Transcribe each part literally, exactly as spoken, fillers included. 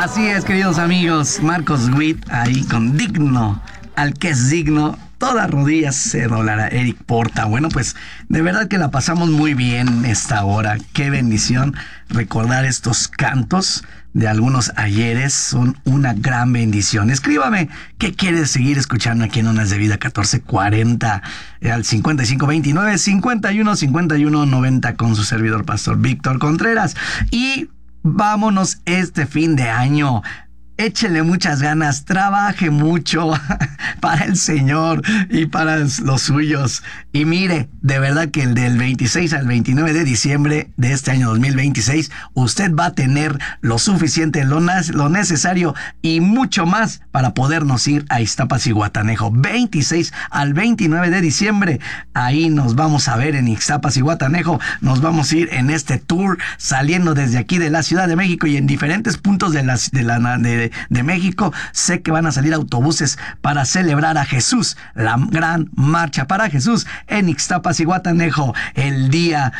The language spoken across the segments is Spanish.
Así es, queridos amigos, Marcos Witt ahí con Digno, al que es digno, toda rodilla se doblará. Eric Porta. Bueno, pues de verdad que la pasamos muy bien esta hora. Qué bendición recordar estos cantos de algunos ayeres, son una gran bendición. Escríbame qué quieres seguir escuchando aquí en Ondas de Vida catorce cuarenta al cincuenta y cinco veintinueve cincuenta y uno cincuenta y uno noventa con su servidor pastor Víctor Contreras. Y vámonos este fin de año. Échele muchas ganas, trabaje mucho para el Señor y para los suyos. Y mire, de verdad que el del veintiséis al veintinueve de diciembre de este año dos mil veintiséis, usted va a tener lo suficiente, lo, lo necesario y mucho más para podernos ir a Ixtapas y Guatanejo. veintiséis al veintinueve de diciembre, ahí nos vamos a ver en Ixtapas y Guatanejo. Nos vamos a ir en este tour saliendo desde aquí de la Ciudad de México y en diferentes puntos de la, de la de, de México. Sé que van a salir autobuses para celebrar a Jesús, la gran marcha para Jesús en Ixtapas y Guatanejo el día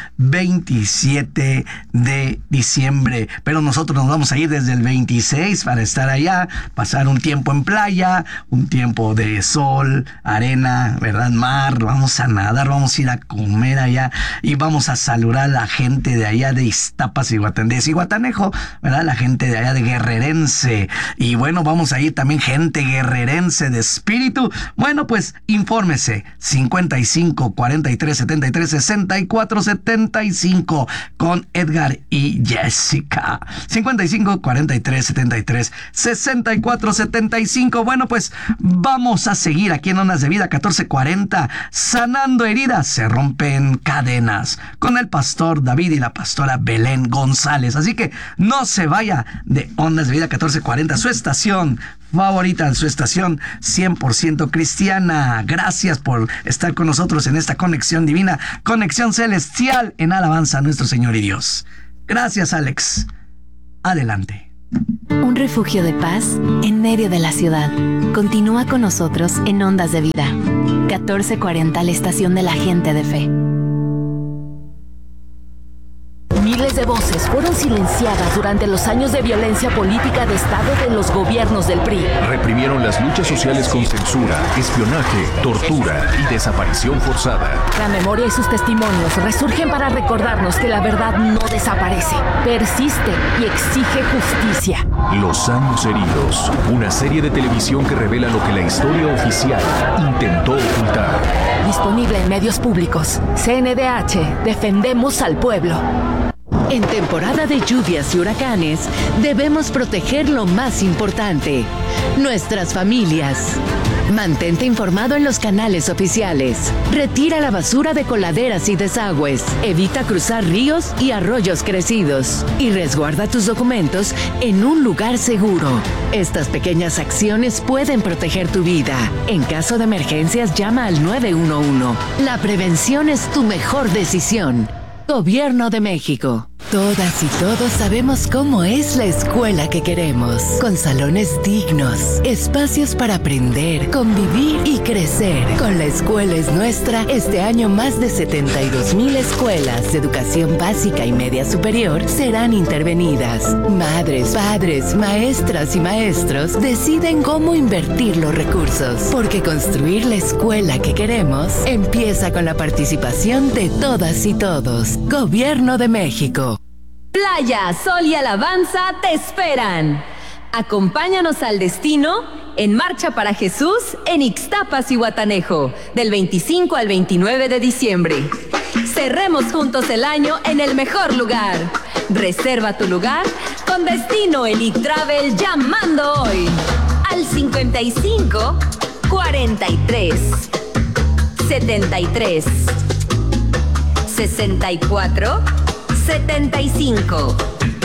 veintisiete de diciembre. Pero nosotros nos vamos a ir desde el veintiséis para estar allá, pasar un tiempo en playa, un tiempo de sol, arena, ¿verdad? Mar, vamos a nadar, vamos a ir a comer allá y vamos a saludar a la gente de allá de Ixtapas y Guatanejo, y Guatanejo, ¿verdad? La gente de allá de Guerrerense. Y bueno, vamos a ir también gente guerrerense de espíritu. Bueno, pues infórmese cincuenta y cinco cuarenta y tres setenta y tres sesenta y cuatro setenta y cinco con Edgar y Jessica. cincuenta y cinco cuarenta y tres setenta y tres sesenta y cuatro setenta y cinco. Bueno, pues vamos a seguir aquí en Ondas de Vida catorce cuarenta, sanando heridas, se rompen cadenas, con el pastor David y la pastora Belén González. Así que no se vaya de Ondas de Vida catorce cuarenta, su estación favorita, su estación cien por ciento cristiana. Gracias por estar con nosotros en esta conexión divina, conexión celestial en alabanza a nuestro Señor y Dios. Gracias, Alex. Adelante. Un refugio de paz en medio de la ciudad. Continúa con nosotros en Ondas de Vida catorce cuarenta, la estación de la gente de fe. Miles de voces fueron silenciadas durante los años de violencia política de Estado de los gobiernos del P R I. Reprimieron las luchas sociales con censura, espionaje, tortura y desaparición forzada. La memoria y sus testimonios resurgen para recordarnos que la verdad no desaparece, persiste y exige justicia. Los años heridos, una serie de televisión que revela lo que la historia oficial intentó ocultar. Disponible en medios públicos. C N D H, defendemos al pueblo. En temporada de lluvias y huracanes, debemos proteger lo más importante, nuestras familias. Mantente informado en los canales oficiales. Retira la basura de coladeras y desagües. Evita cruzar ríos y arroyos crecidos. Y resguarda tus documentos en un lugar seguro. Estas pequeñas acciones pueden proteger tu vida. En caso de emergencias, llama al nueve uno uno. La prevención es tu mejor decisión. Gobierno de México. Todas y todos sabemos cómo es la escuela que queremos, con salones dignos, espacios para aprender, convivir y crecer. Con La Escuela es Nuestra, este año más de setenta y dos mil escuelas de educación básica y media superior serán intervenidas. Madres, padres, maestras y maestros deciden cómo invertir los recursos, porque construir la escuela que queremos empieza con la participación de todas y todos. Gobierno de México. Playa, sol y alabanza te esperan. Acompáñanos al destino en Marcha para Jesús en Ixtapas y Guatanejo, del veinticinco al veintinueve de diciembre. Cerremos juntos el año en el mejor lugar. Reserva tu lugar con Destino Elite Travel llamando hoy al cincuenta y cinco cuarenta y tres setenta y tres sesenta y cuatro setenta y cinco.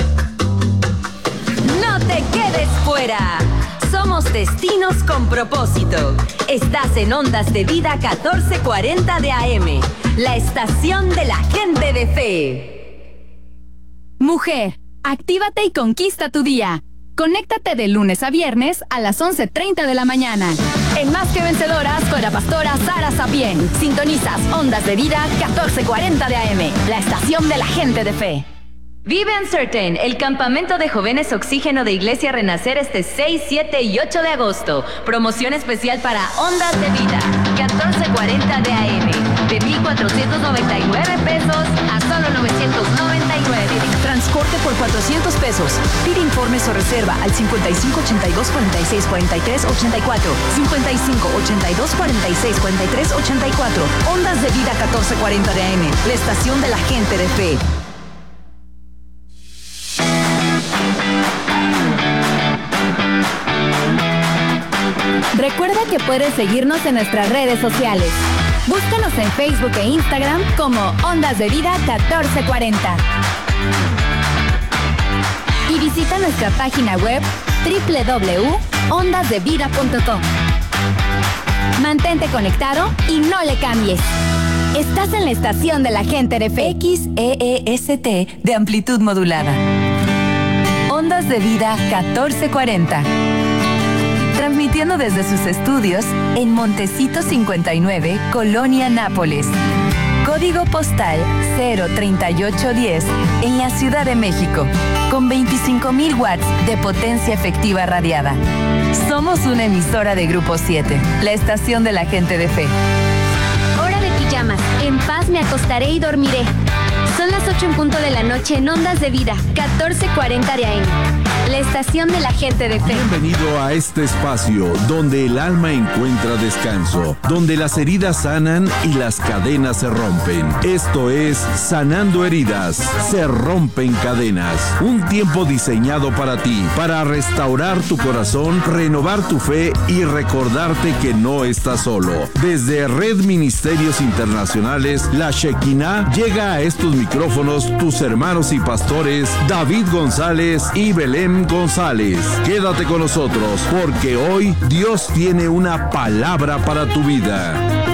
No te quedes fuera. Somos destinos con propósito. Estás en Ondas de Vida catorce cuarenta de A M, la estación de la gente de fe. Mujer, actívate y conquista tu día. Conéctate de lunes a viernes a las once treinta de la mañana. En Más que Vencedoras con la pastora Sara Sapien. Sintonizas Ondas de Vida catorce cuarenta de A M, la estación de la gente de fe. Vive Uncertain, el campamento de jóvenes oxígeno de Iglesia Renacer este seis, siete y ocho de agosto. Promoción especial para Ondas de Vida, catorce cuarenta de A M. De mil cuatrocientos noventa y nueve pesos a solo novecientos noventa y nueve. Transporte por cuatrocientos pesos. Pide informes o reserva al cincuenta y cinco ochenta y dos cuarenta y seis cuarenta y tres ochenta y cuatro. cincuenta y cinco ochenta y dos cuarenta y seis cuarenta y tres ochenta y cuatro. Ondas de Vida catorce cuarenta de A M. La estación de la gente de fe. Recuerda que puedes seguirnos en nuestras redes sociales. Búscanos en Facebook e Instagram como Ondas de Vida catorce cuarenta. Y visita nuestra página web doble u doble u doble u punto ondas de vida punto com. Mantente conectado y no le cambies. Estás en la estación de la gente de fe. X E E S T de amplitud modulada. Ondas de Vida catorce cuarenta. Transmitiendo desde sus estudios en Montecito cincuenta y nueve, Colonia Nápoles. Código postal cero treinta y ocho diez en la Ciudad de México, con veinticinco mil watts de potencia efectiva radiada. Somos una emisora de Grupo siete, la estación de la gente de fe. Hora de pijamas. En paz me acostaré y dormiré. Son las ocho en punto de la noche en Ondas de Vida, catorce cuarenta de A M. La estación de la gente de fe. Bienvenido a este espacio donde el alma encuentra descanso, donde las heridas sanan y las cadenas se rompen. Esto es Sanando Heridas, se rompen cadenas. Un tiempo diseñado para ti, para restaurar tu corazón, renovar tu fe y recordarte que no estás solo. Desde Red Ministerios Internacionales, la Shekinah, llega a estos micrófonos tus hermanos y pastores David González y Belén González. Quédate con nosotros porque hoy Dios tiene una palabra para tu vida.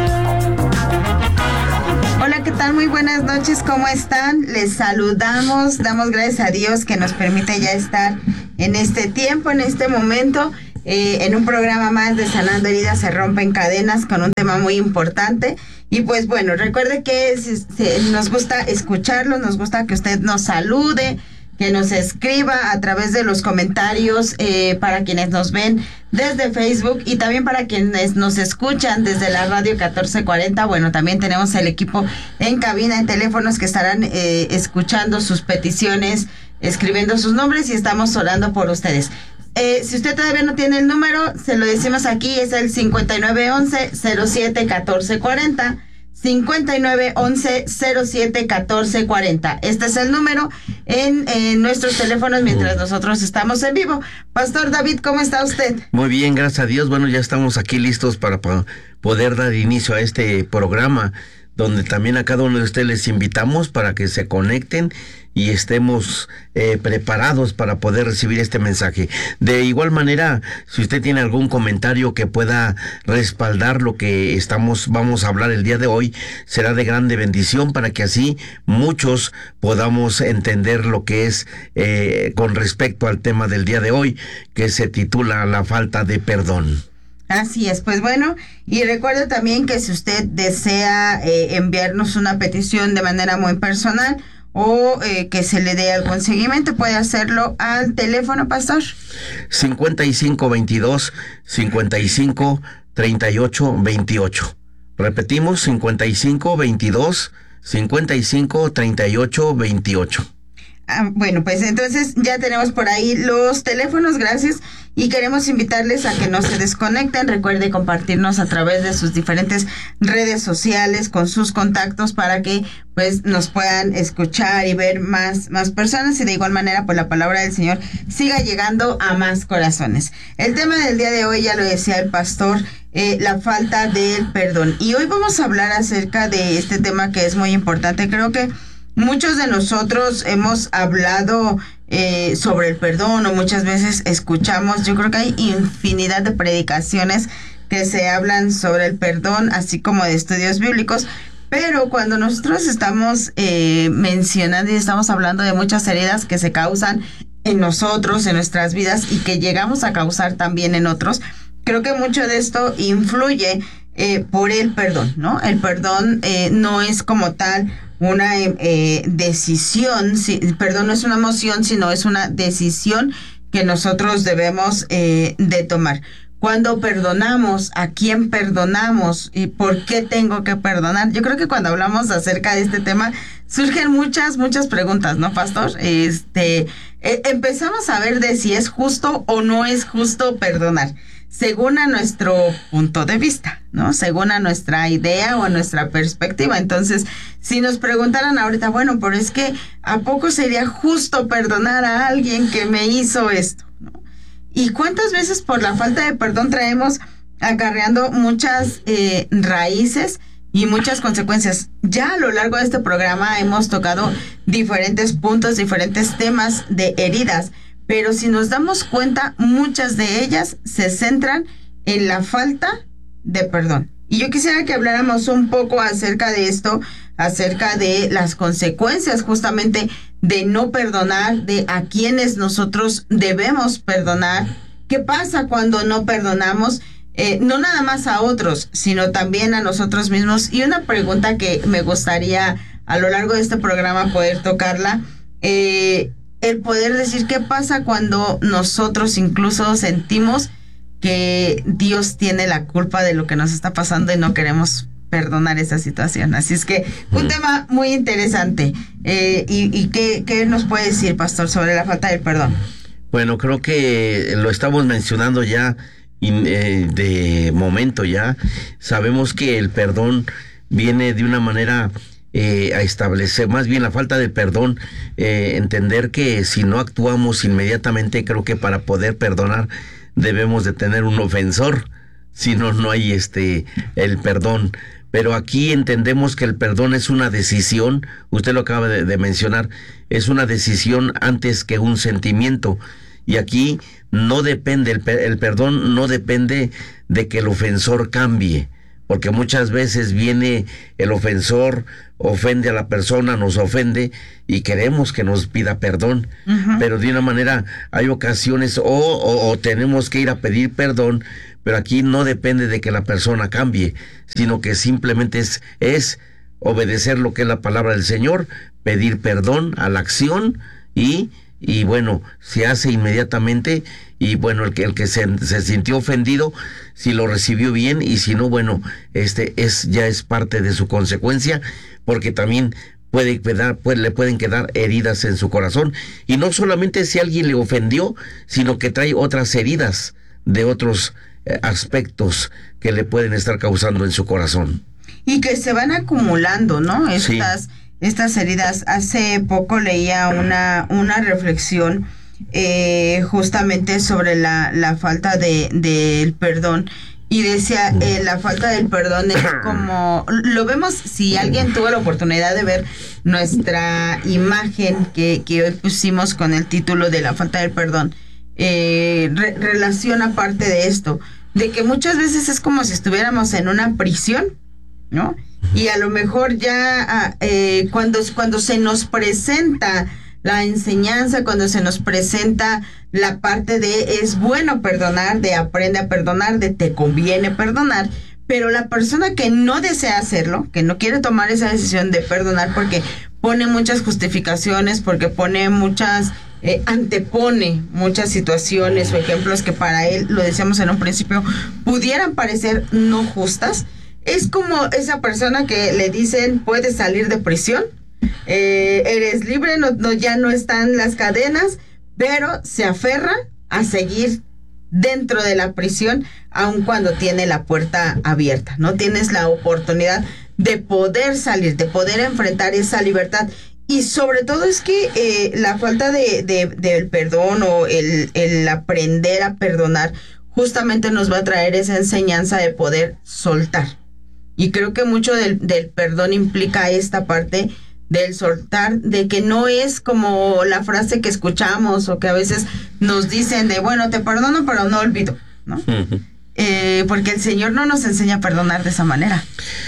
Hola, ¿qué tal? Muy buenas noches, ¿cómo están? Les saludamos, damos gracias a Dios que nos permite ya estar en este tiempo, en este momento, eh, en un programa más de Sanando Heridas, se rompen cadenas, con un tema muy importante. Y pues bueno, recuerde que si, si nos gusta escucharlos, nos gusta que usted nos salude, que nos escriba a través de los comentarios eh, para quienes nos ven desde Facebook y también para quienes nos escuchan desde la radio catorce cuarenta. Bueno, también tenemos el equipo en cabina de teléfonos que estarán eh, escuchando sus peticiones, escribiendo sus nombres y estamos orando por ustedes. Eh, si usted todavía no tiene el número, se lo decimos aquí, es el cincuenta y nueve once cero siete catorce cuarenta. cincuenta y nueve once cero siete catorce cuarenta. Este es el número en, en nuestros teléfonos mientras nosotros estamos en vivo. Pastor David, ¿cómo está usted? Muy bien, gracias a Dios. Bueno, ya estamos aquí listos para, para poder dar inicio a este programa, donde también a cada uno de ustedes les invitamos para que se conecten y estemos eh, preparados para poder recibir este mensaje. De igual manera, si usted tiene algún comentario que pueda respaldar lo que estamos vamos a hablar el día de hoy, será de grande bendición para que así muchos podamos entender lo que es eh, con respecto al tema del día de hoy, que se titula La falta de perdón. Así es, pues bueno, y recuerde también que si usted desea eh, enviarnos una petición de manera muy personal o eh, que se le dé algún seguimiento, puede hacerlo al teléfono, pastor. cincuenta y cinco veintidós, cincuenta y cinco treinta y ocho veintiocho. Repetimos, cincuenta y cinco veintidós, cincuenta y cinco treinta y ocho veintiocho. Ah, bueno, pues entonces ya tenemos por ahí los teléfonos, gracias, y queremos invitarles a que no se desconecten. Recuerde compartirnos a través de sus diferentes redes sociales con sus contactos para que pues nos puedan escuchar y ver más, más personas, y de igual manera pues la palabra del Señor siga llegando a más corazones. El tema del día de hoy, ya lo decía el pastor, eh, la falta del perdón, y hoy vamos a hablar acerca de este tema que es muy importante. Creo que muchos de nosotros hemos hablado eh, sobre el perdón, o muchas veces escuchamos, yo creo que hay infinidad de predicaciones que se hablan sobre el perdón, así como de estudios bíblicos, pero cuando nosotros estamos eh, mencionando y estamos hablando de muchas heridas que se causan en nosotros, en nuestras vidas, y que llegamos a causar también en otros, creo que mucho de esto influye Eh, por el perdón, ¿no? El perdón eh, no es como tal una eh, decisión, si, perdón, no es una emoción, sino es una decisión que nosotros debemos eh, de tomar. Cuando perdonamos, ¿a quién perdonamos? ¿Y por qué tengo que perdonar? Yo creo que cuando hablamos acerca de este tema, surgen muchas, muchas preguntas, ¿no, pastor? Este, eh, empezamos a ver de si es justo o no es justo perdonar, según a nuestro punto de vista, ¿no? Según a nuestra idea o a nuestra perspectiva. Entonces, si nos preguntaran ahorita, bueno, pero es que ¿a poco sería justo perdonar a alguien que me hizo esto? ¿Y cuántas veces por la falta de perdón traemos acarreando muchas eh, raíces y muchas consecuencias? Ya a lo largo de este programa hemos tocado diferentes puntos, diferentes temas de heridas, pero si nos damos cuenta, muchas de ellas se centran en la falta de perdón. Y yo quisiera que habláramos un poco acerca de esto, acerca de las consecuencias justamente de no perdonar, de a quienes nosotros debemos perdonar. ¿Qué pasa cuando no perdonamos? Eh, no nada más a otros, sino también a nosotros mismos. Y una pregunta que me gustaría a lo largo de este programa poder tocarla, eh, el poder decir qué pasa cuando nosotros incluso sentimos que Dios tiene la culpa de lo que nos está pasando y no queremos perdonar esa situación. Así es que un mm. tema muy interesante. Eh, y y ¿qué, ¿qué nos puede decir, pastor, sobre la falta del perdón? Bueno, creo que lo estamos mencionando ya in, eh, de momento ya. Sabemos que el perdón viene de una manera eh, a establecer, más bien la falta de perdón, eh, entender que si no actuamos inmediatamente, creo que para poder perdonar debemos de tener un ofensor, si no, no hay este el perdón. Pero aquí entendemos que el perdón es una decisión, usted lo acaba de, de mencionar, es una decisión antes que un sentimiento. Y aquí no depende, el, el perdón no depende de que el ofensor cambie, porque muchas veces viene el ofensor, ofende a la persona, nos ofende y queremos que nos pida perdón, uh-huh. pero de una manera hay ocasiones o, o, o tenemos que ir a pedir perdón, pero aquí no depende de que la persona cambie, sino que simplemente es, es obedecer lo que es la palabra del Señor, pedir perdón a la acción y, y bueno, se hace inmediatamente y bueno, el que, el que se, se sintió ofendido, si lo recibió bien y si no, bueno, este es ya es parte de su consecuencia, porque también puede quedar, puede, le pueden quedar heridas en su corazón, y no solamente si alguien le ofendió, sino que trae otras heridas de otros eh, aspectos que le pueden estar causando en su corazón. Y que se van acumulando, ¿no? Estas, sí. estas heridas. Hace poco leía una, una reflexión eh, justamente sobre la, la falta de, del perdón. Y decía, eh, la falta del perdón es como, lo vemos, si alguien tuvo la oportunidad de ver nuestra imagen que, que hoy pusimos con el título de la falta del perdón, eh, re- relaciona parte de esto, de que muchas veces es como si estuviéramos en una prisión, ¿no? Y a lo mejor ya eh, cuando, cuando se nos presenta la enseñanza, cuando se nos presenta la parte de es bueno perdonar, de aprende a perdonar, de te conviene perdonar, pero la persona que no desea hacerlo, que no quiere tomar esa decisión de perdonar porque pone muchas justificaciones, porque pone muchas, eh, antepone muchas situaciones o ejemplos que para él, lo decíamos en un principio, pudieran parecer no justas, es como esa persona que le dicen puedes salir de prisión, Eh, eres libre, no, no, ya no están las cadenas, pero se aferra a seguir dentro de la prisión, aun cuando tiene la puerta abierta. No tienes la oportunidad de poder salir, de poder enfrentar esa libertad. Y sobre todo es que eh, la falta de, de, del perdón o el, el aprender a perdonar justamente nos va a traer esa enseñanza de poder soltar. Y creo que mucho del, del perdón implica esta parte del soltar, de que no es como la frase que escuchamos o que a veces nos dicen de, bueno, te perdono pero no olvido, ¿no? Uh-huh. Eh, porque el Señor no nos enseña a perdonar de esa manera.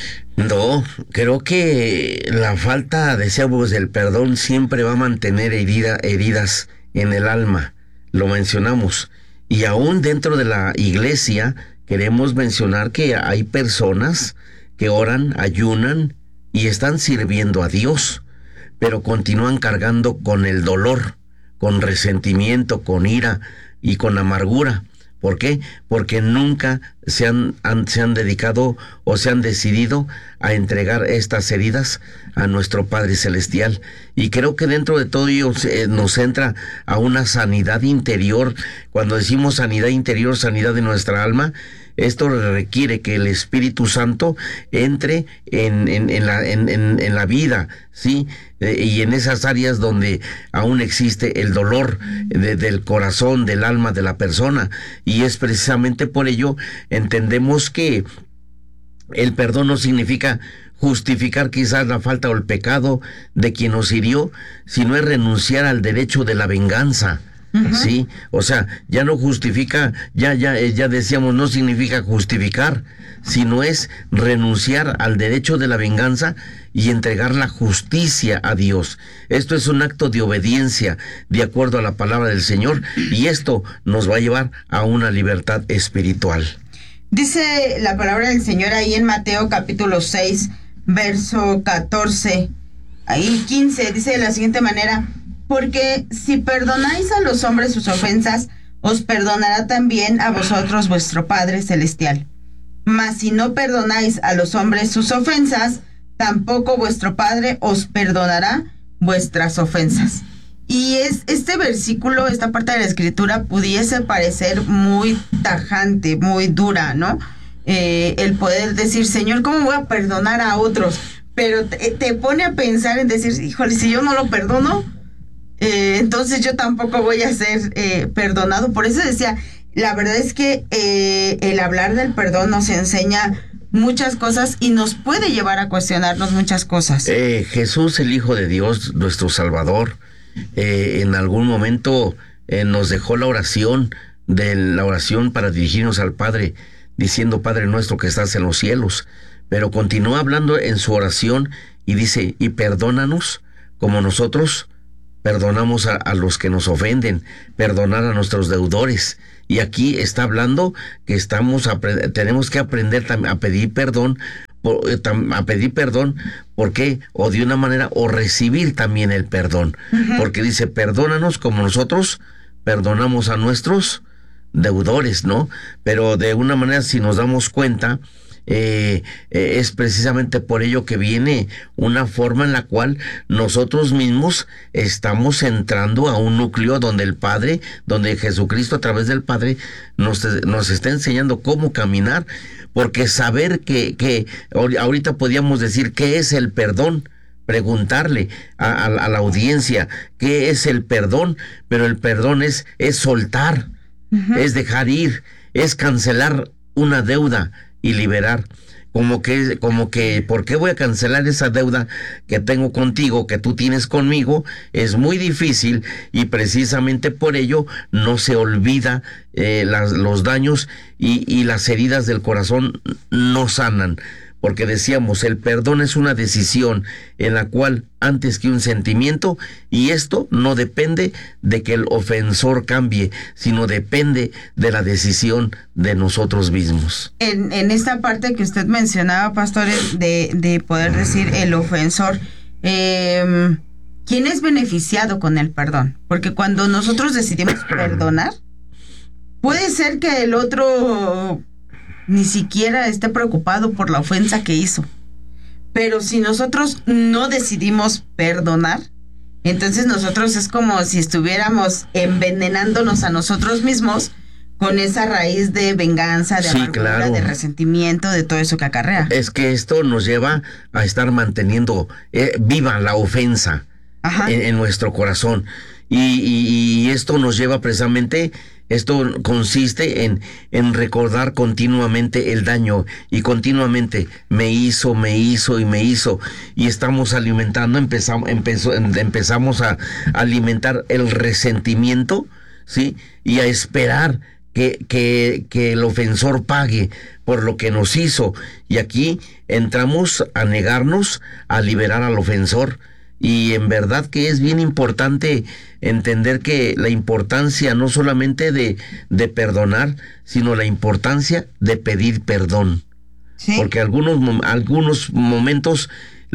No, creo que la falta, decíamos, del perdón siempre va a mantener herida, heridas en el alma, lo mencionamos, y aún dentro de la iglesia queremos mencionar que hay personas que oran, ayunan y están sirviendo a Dios, pero continúan cargando con el dolor, con resentimiento, con ira y con amargura. ¿Por qué? Porque nunca se han, han, se han dedicado o se han decidido a entregar estas heridas a nuestro Padre Celestial. Y creo que dentro de todo ello eh, nos entra a una sanidad interior. Cuando decimos sanidad interior, sanidad de nuestra alma, esto requiere que el Espíritu Santo entre en, en, en, la, en, en, en la vida, ¿sí? Eh, y en esas áreas donde aún existe el dolor de, del corazón, del alma de la persona. Y es precisamente por ello entendemos que el perdón no significa justificar quizás la falta o el pecado de quien nos hirió, sino es renunciar al derecho de la venganza. Uh-huh. Sí, o sea, ya no justifica, ya, ya, ya decíamos, no significa justificar, sino es renunciar al derecho de la venganza y entregar la justicia a Dios. Esto es un acto de obediencia de acuerdo a la palabra del Señor, y esto nos va a llevar a una libertad espiritual. Dice la palabra del Señor ahí en Mateo capítulo seis, verso catorce, ahí quince, dice de la siguiente manera: porque si perdonáis a los hombres sus ofensas, os perdonará también a vosotros vuestro Padre Celestial. Mas si no perdonáis a los hombres sus ofensas, tampoco vuestro Padre os perdonará vuestras ofensas. Y es este versículo, esta parte de la Escritura, pudiese parecer muy tajante, muy dura, ¿no? Eh, el poder decir, Señor, ¿cómo voy a perdonar a otros? Pero te, te pone a pensar en decir, híjole, si yo no lo perdono, Eh, entonces yo tampoco voy a ser eh, perdonado. Por eso decía, la verdad es que eh, el hablar del perdón nos enseña muchas cosas y nos puede llevar a cuestionarnos muchas cosas. Eh, Jesús, el Hijo de Dios, nuestro Salvador, eh, en algún momento eh, nos dejó la oración, de la oración para dirigirnos al Padre, diciendo, Padre nuestro que estás en los cielos. Pero continúa hablando en su oración y dice, y perdónanos como nosotros perdonamos a, a los que nos ofenden, perdonar a nuestros deudores. Y aquí está hablando que estamos a, tenemos que aprender a pedir perdón, a pedir perdón, ¿por qué? O de una manera, o recibir también el perdón. Uh-huh. Porque dice, perdónanos como nosotros perdonamos a nuestros deudores, ¿no? Pero de una manera, si nos damos cuenta, Eh, eh, es precisamente por ello que viene una forma en la cual nosotros mismos estamos entrando a un núcleo donde el Padre, donde Jesucristo a través del Padre nos, nos está enseñando cómo caminar, porque saber que, que ahorita podíamos decir qué es el perdón, preguntarle a, a, a la audiencia qué es el perdón, pero el perdón es, es soltar, uh-huh. es dejar ir, es cancelar una deuda y liberar, como que, como que, ¿por qué voy a cancelar esa deuda que tengo contigo, que tú tienes conmigo? Es muy difícil, y precisamente por ello no se olvida eh, las, los daños y, y las heridas del corazón no sanan. Porque decíamos, el perdón es una decisión en la cual antes que un sentimiento, y esto no depende de que el ofensor cambie, sino depende de la decisión de nosotros mismos. En, en esta parte que usted mencionaba, pastor, de, de poder decir el ofensor, eh, ¿quién es beneficiado con el perdón? Porque cuando nosotros decidimos perdonar, puede ser que el otro ni siquiera esté preocupado por la ofensa que hizo. Pero si nosotros no decidimos perdonar, entonces nosotros es como si estuviéramos envenenándonos a nosotros mismos con esa raíz de venganza, de sí, amargura, claro. de resentimiento, de todo eso que acarrea. Es que esto nos lleva a estar manteniendo eh, viva la ofensa en, en nuestro corazón. Y, y, y esto nos lleva precisamente... Esto consiste en, en recordar continuamente el daño, y continuamente me hizo, me hizo y me hizo, y estamos alimentando, empezamos, empezó, empezamos a alimentar el resentimiento, ¿sí? Y a esperar que, que, que el ofensor pague por lo que nos hizo, y aquí entramos a negarnos a liberar al ofensor. Y en verdad que es bien importante entender que la importancia no solamente de, de perdonar, sino la importancia de pedir perdón. ¿Sí? Porque algunos, algunos momentos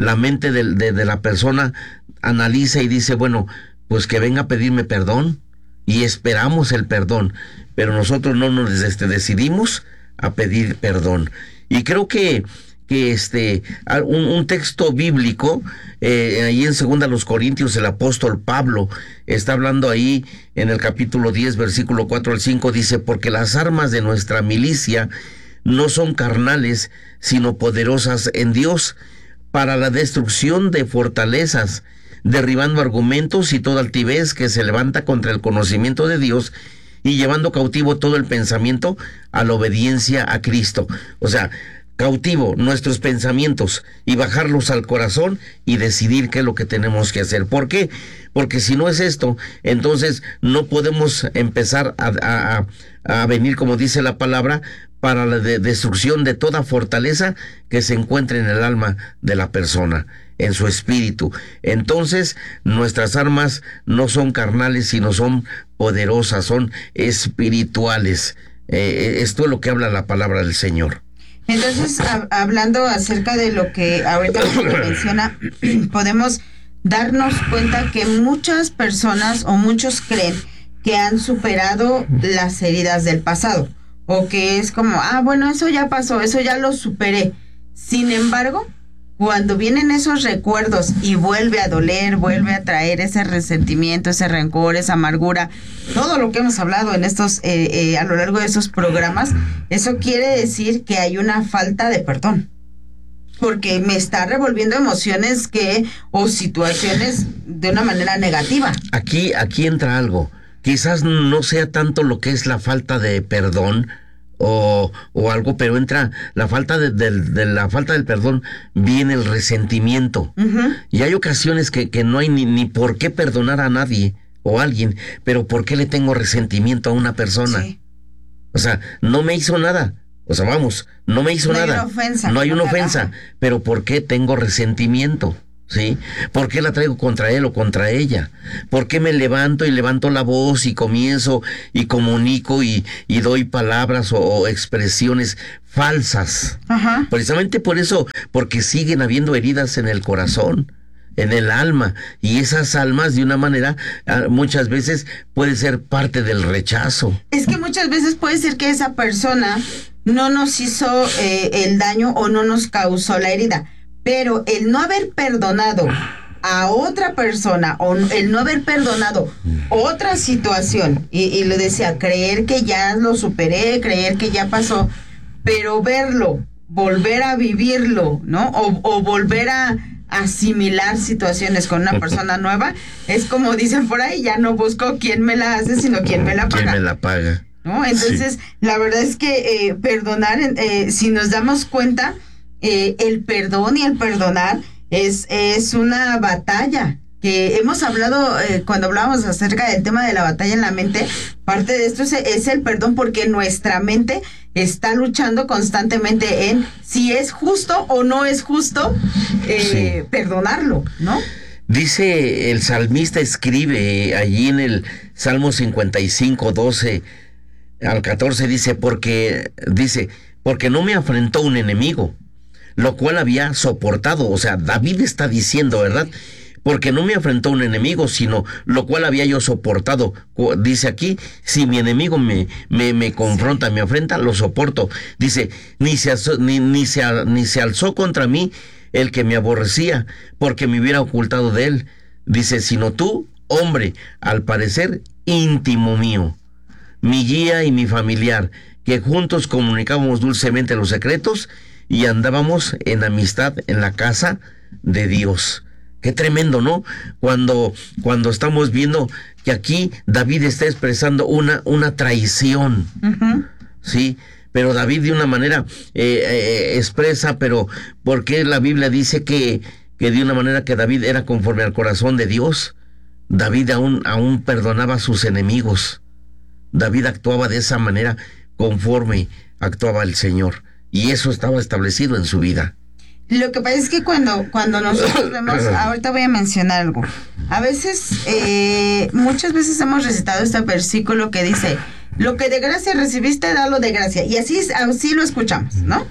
la mente de, de, de la persona analiza y dice, bueno, pues que venga a pedirme perdón, y esperamos el perdón, pero nosotros no nos este, decidimos a pedir perdón. Y creo que que este un, un texto bíblico eh, ahí en segunda los Corintios, el apóstol Pablo está hablando ahí en el capítulo diez versículo cuatro al cinco, dice, porque las armas de nuestra milicia no son carnales sino poderosas en Dios para la destrucción de fortalezas, derribando argumentos y toda altivez que se levanta contra el conocimiento de Dios y llevando cautivo todo el pensamiento a la obediencia a Cristo. O sea, cautivo nuestros pensamientos y bajarlos al corazón y decidir qué es lo que tenemos que hacer. ¿Por qué? Porque si no es esto, entonces no podemos empezar a, a, a venir, como dice la palabra, para la de destrucción de toda fortaleza que se encuentre en el alma de la persona, en su espíritu. Entonces, nuestras armas no son carnales, sino son poderosas, son espirituales. Eh, esto es lo que habla la palabra del Señor. Entonces, a, hablando acerca de lo que ahorita menciona, podemos darnos cuenta que muchas personas o muchos creen que han superado las heridas del pasado, o que es como, ah, bueno, eso ya pasó, eso ya lo superé. Sin embargo, cuando vienen esos recuerdos y vuelve a doler, vuelve a traer ese resentimiento, ese rencor, esa amargura, todo lo que hemos hablado en estos eh, eh, a lo largo de esos programas, eso quiere decir que hay una falta de perdón, porque me está revolviendo emociones que o situaciones de una manera negativa. Aquí, aquí entra algo. Quizás no sea tanto lo que es la falta de perdón, O, o algo, pero entra la falta de, de, de la falta del perdón, viene el resentimiento. Uh-huh. Y hay ocasiones que, que no hay ni, ni por qué perdonar a nadie o a alguien, pero ¿por qué le tengo resentimiento a una persona? Sí. O sea, no me hizo nada. O sea, vamos, no me hizo no nada. Hay una ofensa, no hay una ofensa, pero ¿por qué tengo resentimiento? ¿Sí? ¿Por qué la traigo contra él o contra ella? ¿Por qué me levanto y levanto la voz y comienzo y comunico y, y doy palabras o, o expresiones falsas? Ajá. Precisamente por eso, porque siguen habiendo heridas en el corazón, en el alma, y esas almas de una manera muchas veces puede ser parte del rechazo. Es que muchas veces puede ser que esa persona no nos hizo eh, el daño o no nos causó la herida, pero el no haber perdonado a otra persona o el no haber perdonado otra situación, y, y le decía, creer que ya lo superé, creer que ya pasó, pero verlo, volver a vivirlo, ¿no? O, o volver a asimilar situaciones con una persona nueva, es como dicen por ahí, ya no busco quién me la hace, sino quién me la paga. ¿Quién me la paga? ¿No? Entonces, sí. La verdad es que eh, perdonar, eh, si nos damos cuenta, Eh, el perdón y el perdonar es, es una batalla que hemos hablado eh, cuando hablábamos acerca del tema de la batalla en la mente. Parte de esto es, es el perdón, porque nuestra mente está luchando constantemente en si es justo o no es justo eh, sí. perdonarlo, ¿no? Dice el salmista, escribe allí en el Salmo cincuenta y cinco, doce al catorce, dice, porque dice, porque no me afrentó un enemigo, lo cual había soportado. O sea, David está diciendo, ¿verdad? Porque no me afrentó un enemigo, sino lo cual había yo soportado. Dice aquí, si mi enemigo me, me, me confronta, me afrenta, lo soporto. Dice, ni se, ni, ni, se, ni se alzó contra mí el que me aborrecía, porque me hubiera ocultado de él. Dice, sino tú, hombre, al parecer íntimo mío, mi guía y mi familiar, que juntos comunicábamos dulcemente los secretos y andábamos en amistad en la casa de Dios. Qué tremendo, ¿no? Cuando, cuando estamos viendo que aquí David está expresando una, una traición, uh-huh. ¿sí? Pero David de una manera eh, eh, expresa, pero ¿por qué la Biblia dice que, que de una manera que David era conforme al corazón de Dios? David aún, aún perdonaba a sus enemigos. David actuaba de esa manera conforme actuaba el Señor. Y eso estaba establecido en su vida. Lo que pasa es que cuando, cuando nosotros vemos, ahorita voy a mencionar algo. A veces, eh, muchas veces hemos recitado este versículo que dice, lo que de gracia recibiste, dalo de gracia. Y así, así lo escuchamos, ¿no?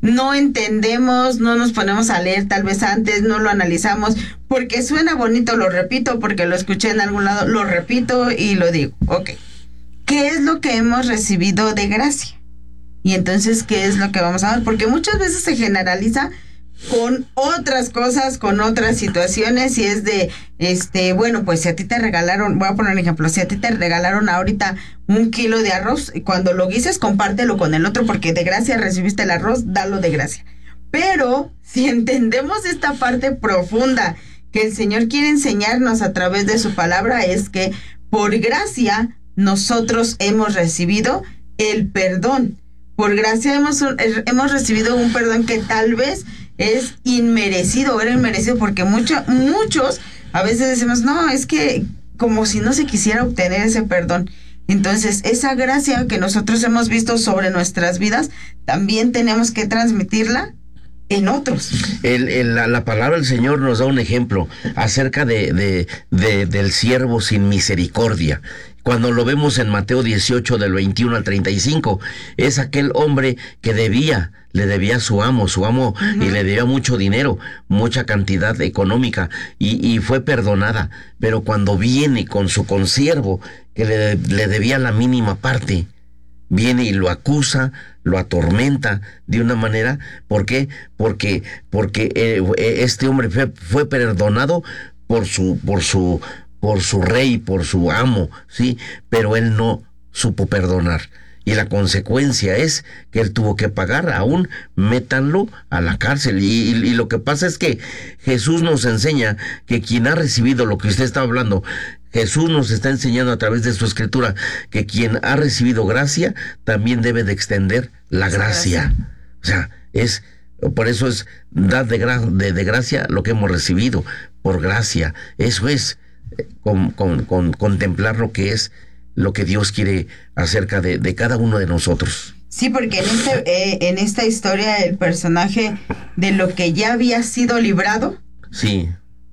no entendemos, no nos ponemos a leer tal vez antes, no lo analizamos, porque suena bonito, lo repito, porque lo escuché en algún lado, lo repito y lo digo. Ok, ¿qué es lo que hemos recibido de gracia? Y entonces, ¿qué es lo que vamos a ver? Porque muchas veces se generaliza con otras cosas, con otras situaciones, y es de, este, bueno, pues si a ti te regalaron, voy a poner un ejemplo, si a ti te regalaron ahorita un kilo de arroz, cuando lo guises, compártelo con el otro, porque de gracia recibiste el arroz, dalo de gracia. Pero, si entendemos esta parte profunda que el Señor quiere enseñarnos a través de su palabra, es que por gracia nosotros hemos recibido el perdón. Por gracia hemos, hemos recibido un perdón que tal vez es inmerecido, era inmerecido, porque mucho, muchos a veces decimos, no, es que como si no se quisiera obtener ese perdón. Entonces, esa gracia que nosotros hemos visto sobre nuestras vidas, también tenemos que transmitirla en otros. El, el, la, la palabra del Señor nos da un ejemplo acerca de, de, de del siervo sin misericordia. Cuando lo vemos en Mateo dieciocho, del veintiuno al treinta y cinco, es aquel hombre que debía, le debía a su amo, su amo, uh-huh. y le debía mucho dinero, mucha cantidad económica, y, y fue perdonada. Pero cuando viene con su consiervo, que le, le debía la mínima parte, viene y lo acusa, lo atormenta de una manera. ¿Por qué? Porque, porque eh, este hombre fue, fue perdonado por su, por su, por su rey, por su amo, sí, pero él no supo perdonar. Y la consecuencia es que él tuvo que pagar, aún métanlo a la cárcel. Y, y, y lo que pasa es que Jesús nos enseña que quien ha recibido lo que usted está hablando, Jesús nos está enseñando a través de su escritura que quien ha recibido gracia también debe de extender la gracia. O sea, es, por eso es dar de, gra, de, de gracia lo que hemos recibido, por gracia. Eso es con, con, con contemplar lo que es, lo que Dios quiere acerca de, de cada uno de nosotros. Sí, porque en, este, eh, en esta historia el personaje de lo que ya había sido librado, sí,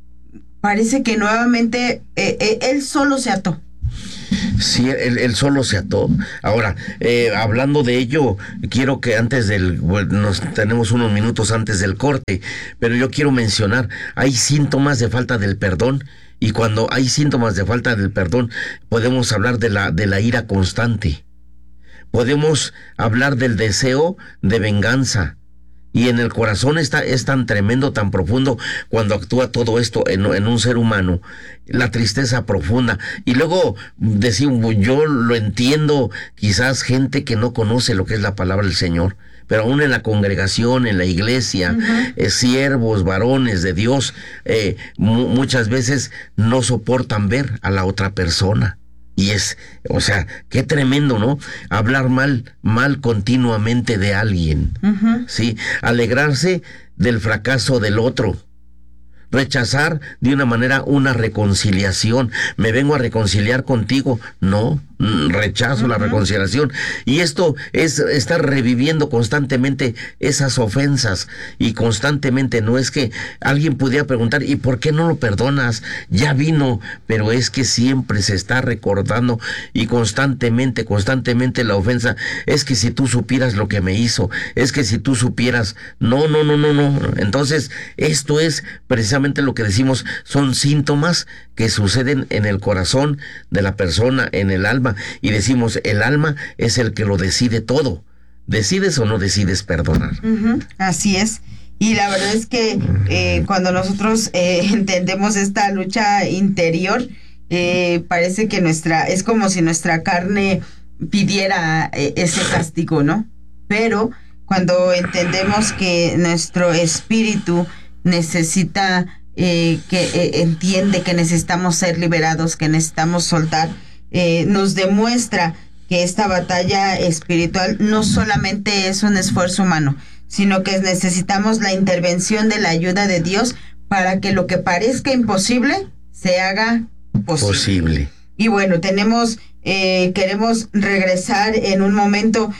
parece que nuevamente eh, eh, él solo se ató. Sí, él, él solo se ató. Ahora, eh, hablando de ello, quiero que antes del, bueno, nos tenemos unos minutos antes del corte, pero yo quiero mencionar, hay síntomas de falta del perdón. Y cuando hay síntomas de falta del perdón, podemos hablar de la, de la ira constante. Podemos hablar del deseo de venganza. Y en el corazón está, es tan tremendo, tan profundo, cuando actúa todo esto en, en un ser humano. La tristeza profunda. Y luego decimos, yo lo entiendo, quizás gente que no conoce lo que es la palabra del Señor. Pero aún en la congregación, en la iglesia, uh-huh. eh, siervos, varones de Dios, eh, mu- muchas veces no soportan ver a la otra persona. Y es, o sea, qué tremendo, ¿no? Hablar mal, mal continuamente de alguien, uh-huh. ¿sí? Alegrarse del fracaso del otro. Rechazar de una manera una reconciliación. Me vengo a reconciliar contigo. No, rechazo uh-huh. la reconciliación. Y esto es estar reviviendo constantemente esas ofensas. Y constantemente, no es que alguien pudiera preguntar, ¿y por qué no lo perdonas? Ya vino, pero es que siempre se está recordando y constantemente, constantemente la ofensa. Es que si tú supieras lo que me hizo, es que si tú supieras, no, no, no, no, no. Entonces, esto es precisamente lo que decimos, son síntomas que suceden en el corazón de la persona, en el alma, y decimos, el alma es el que lo decide todo. ¿Decides o no decides perdonar? Uh-huh. Así es. Y la verdad es que eh, cuando nosotros eh, entendemos esta lucha interior, eh, parece que nuestra, es como si nuestra carne pidiera eh, ese castigo, ¿no? Pero cuando entendemos que nuestro espíritu necesita, eh, que eh, entiende que necesitamos ser liberados, que necesitamos soltar, eh, nos demuestra que esta batalla espiritual no solamente es un esfuerzo humano, sino que necesitamos la intervención de la ayuda de Dios para que lo que parezca imposible se haga posible. posible. Y bueno, tenemos, eh, queremos regresar en un momento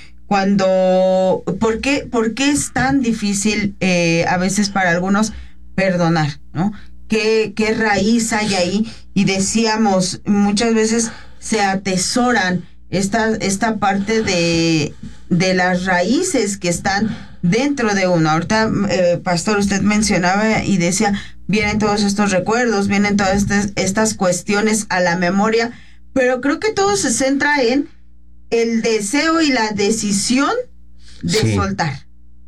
cuando, ¿por qué, por qué es tan difícil eh, a veces para algunos perdonar, ¿no? ¿Qué, qué raíz hay ahí? Y decíamos, muchas veces se atesoran esta, esta parte de, de las raíces que están dentro de uno. Ahorita, eh, pastor, usted mencionaba y decía, vienen todos estos recuerdos, vienen todas estas, estas cuestiones a la memoria, pero creo que todo se centra en el deseo y la decisión de sí. soltar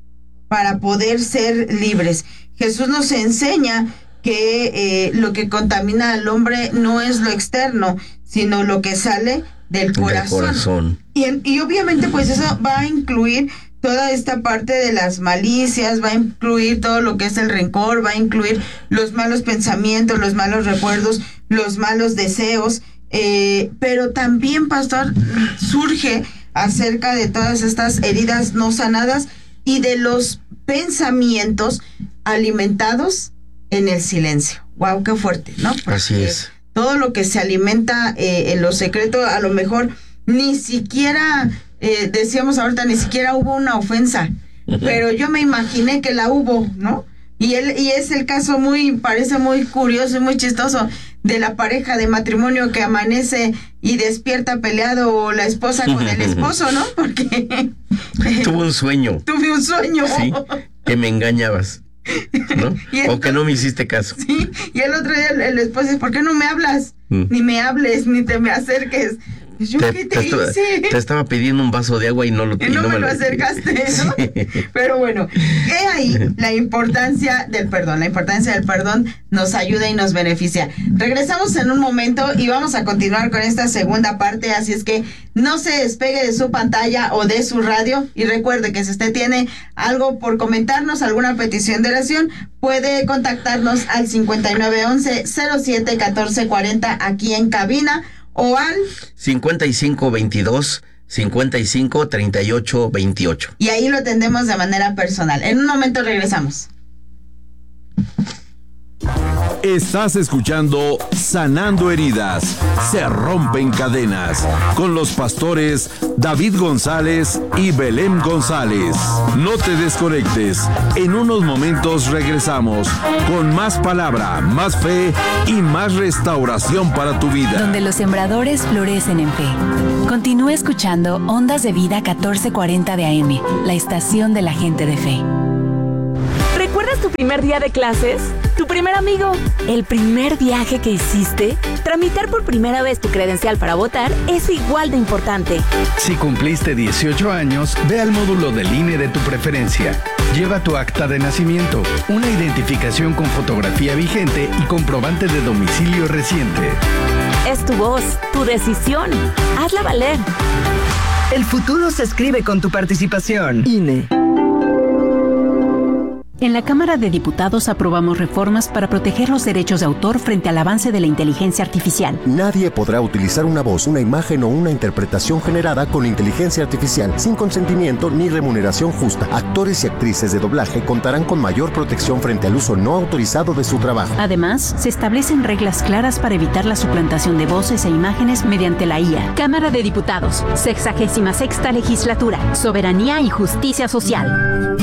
para poder ser libres. Jesús nos enseña que eh, lo que contamina al hombre no es lo externo, sino lo que sale del corazón. Del corazón. Y, y obviamente pues eso va a incluir toda esta parte de las malicias, va a incluir todo lo que es el rencor, va a incluir los malos pensamientos, los malos recuerdos, los malos deseos, eh, pero también, pastor, surge acerca de todas estas heridas no sanadas y de los pensamientos alimentados en el silencio. Wow, qué fuerte, ¿no? Porque así es. Todo lo que se alimenta eh, en lo secreto, a lo mejor ni siquiera, eh, decíamos ahorita, ni siquiera hubo una ofensa, uh-huh. pero yo me imaginé que la hubo, ¿no? Y él, y es el caso muy, parece muy curioso y muy chistoso de la pareja de matrimonio que amanece y despierta peleado la esposa con el esposo, ¿no? Porque tuve un sueño. Tuve un sueño. Sí, que me engañabas, ¿no? Entonces, o que no me hiciste caso. Sí, y el otro día el, el esposo dice, ¿por qué no me hablas? Mm. Ni me hables, ni te me acerques. Pues yo, te, ¿qué te, te hice? Estaba, te estaba pidiendo un vaso de agua y no lo y no, y no me, me lo acercaste, ¿no? Sí. Pero bueno, he ahí la importancia del perdón. La importancia del perdón nos ayuda y nos beneficia. Regresamos en un momento y vamos a continuar con esta segunda parte, así es que no se despegue de su pantalla o de su radio. Y recuerde que si usted tiene algo por comentarnos, alguna petición de oración, puede contactarnos al cincuenta y nueve once cero siete catorce cuarenta aquí en cabina, o al cincuenta y cinco veintidós cincuenta y cinco treinta y ocho veintiocho. Y ahí lo atendemos de manera personal. En un momento regresamos. Estás escuchando Sanando Heridas, se rompen cadenas, con los pastores David González y Belén González. No te desconectes, en unos momentos regresamos con más palabra, más fe y más restauración para tu vida. Donde los sembradores florecen en fe. Continúa escuchando Ondas de Vida catorce cuarenta de A M, la estación de la gente de fe. ¿Recuerdas tu primer día de clases? ¿Tu primer amigo? ¿El primer viaje que hiciste? Tramitar por primera vez tu credencial para votar es igual de importante. Si cumpliste dieciocho años, ve al módulo del I N E de tu preferencia. Lleva tu acta de nacimiento, una identificación con fotografía vigente y comprobante de domicilio reciente. Es tu voz, tu decisión. Hazla valer. El futuro se escribe con tu participación. I N E. En la Cámara de Diputados aprobamos reformas para proteger los derechos de autor frente al avance de la inteligencia artificial. Nadie podrá utilizar una voz, una imagen o una interpretación generada con inteligencia artificial sin consentimiento ni remuneración justa. Actores y actrices de doblaje contarán con mayor protección frente al uso no autorizado de su trabajo. Además, se establecen reglas claras para evitar la suplantación de voces e imágenes mediante la I A. Cámara de Diputados, sexagésima sexta legislatura, soberanía y justicia social.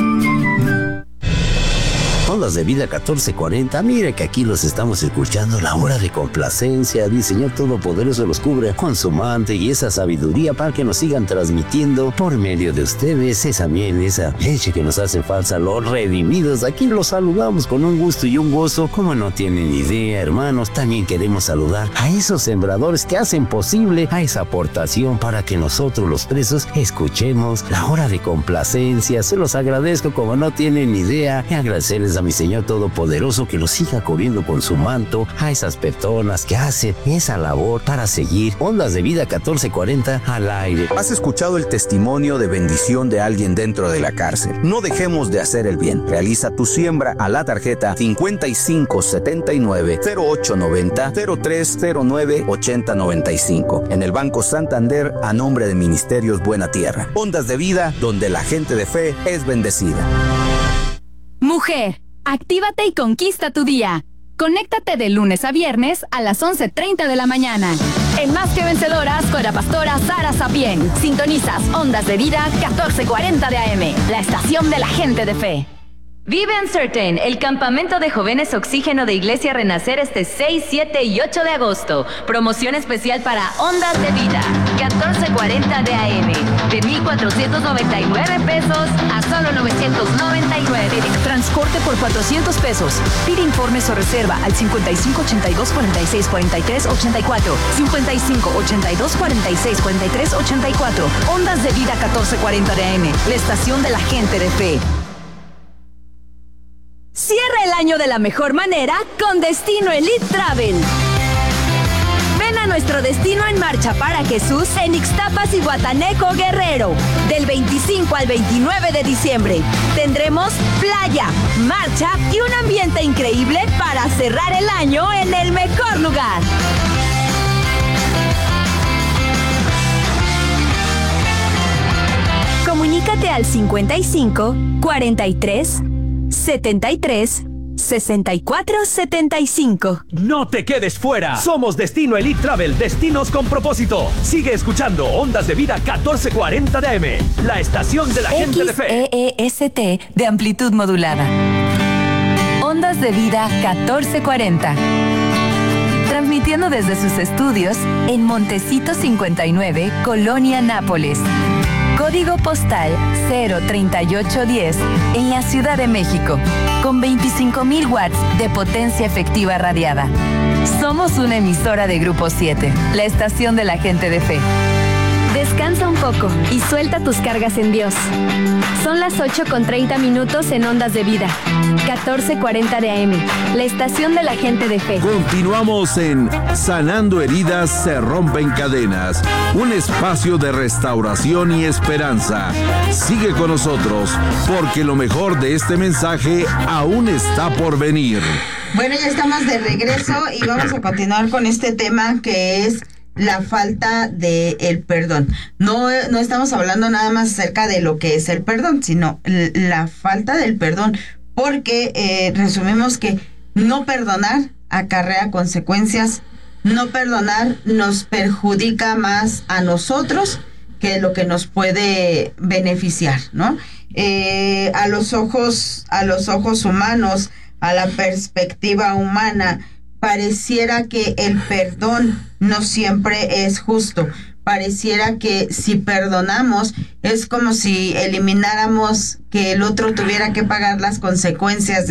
Ondas de Vida catorce cuarenta, mire que aquí los estamos escuchando, la hora de complacencia, el Señor Todopoderoso los cubre con su manto y esa sabiduría para que nos sigan transmitiendo por medio de ustedes esa miel, esa leche que nos hace falta, los redimidos. Aquí los saludamos con un gusto y un gozo, como no tienen idea, hermanos. También queremos saludar a esos sembradores que hacen posible a esa aportación para que nosotros los presos escuchemos la hora de complacencia. Se los agradezco como no tienen idea y agradecerles a mi Señor Todopoderoso que los siga cubriendo con su manto a esas personas que hacen esa labor para seguir Ondas de Vida catorce cuarenta al aire. ¿Has escuchado el testimonio de bendición de alguien dentro de la cárcel? No dejemos de hacer el bien. Realiza tu siembra a la tarjeta cincuenta y cinco setenta y nueve cero ocho noventa cero tres cero nueve ochenta noventa y cinco en el Banco Santander a nombre de Ministerios Buena Tierra. Ondas de Vida, donde la gente de fe es bendecida. Mujer, actívate y conquista tu día. Conéctate de lunes a viernes a las once treinta de la mañana. En Más que Vencedoras con la pastora Sara Sapien. Sintonizas Ondas de Vida catorce cuarenta de A M, la estación de la gente de fe. Vive Uncertain, el campamento de jóvenes oxígeno de Iglesia Renacer este seis, siete y ocho de agosto. Promoción especial para Ondas de Vida. catorce cuarenta de A M. De mil cuatrocientos noventa y nueve pesos a solo novecientos noventa y nueve. Transporte por cuatrocientos pesos. Pide informes o reserva al cincuenta y cinco ochenta y dos cuarenta y seis cuarenta y tres ochenta y cuatro. cincuenta y cinco ochenta y dos cuarenta y seis cuarenta y tres ochenta y cuatro. Ondas de Vida catorce cuarenta de A M. La estación de la gente de fe. Cierra el año de la mejor manera con Destino Elite Travel. Ven a nuestro destino en Marcha para Jesús en Ixtapas y Guatanejo, Guerrero. Del veinticinco al veintinueve de diciembre. Tendremos playa, marcha y un ambiente increíble para cerrar el año en el mejor lugar. Comunícate al cincuenta y cinco cuarenta y tres setenta y tres sesenta y cuatro setenta y cinco. No te quedes fuera. Somos Destino Elite Travel, destinos con propósito. Sigue escuchando Ondas de Vida catorce cuarenta de A M, la estación de la gente de fe. X E E S T de amplitud modulada. Ondas de Vida catorce cuarenta. Transmitiendo desde sus estudios en Montecito cincuenta y nueve, Colonia Nápoles. Código postal cero treinta y ocho diez en la Ciudad de México, con veinticinco mil watts de potencia efectiva radiada. Somos una emisora de Grupo siete, la estación de la gente de fe. Descansa un poco y suelta tus cargas en Dios. Son las ocho con treinta minutos en Ondas de Vida, catorce cuarenta de A M, la estación de la gente de fe. Continuamos en Sanando Heridas se rompen cadenas, un espacio de restauración y esperanza. Sigue con nosotros, porque lo mejor de este mensaje aún está por venir. Bueno, ya estamos de regreso y vamos a continuar con este tema que es la falta de el perdón. No, no estamos hablando nada más acerca de lo que es el perdón, sino la falta del perdón, porque eh, resumimos que no perdonar acarrea consecuencias, no perdonar nos perjudica más a nosotros que lo que nos puede beneficiar, ¿no? Eh, a los ojos, a los ojos humanos, a la perspectiva humana, pareciera que el perdón no siempre es justo. Pareciera que si perdonamos es como si elimináramos que el otro tuviera que pagar las consecuencias de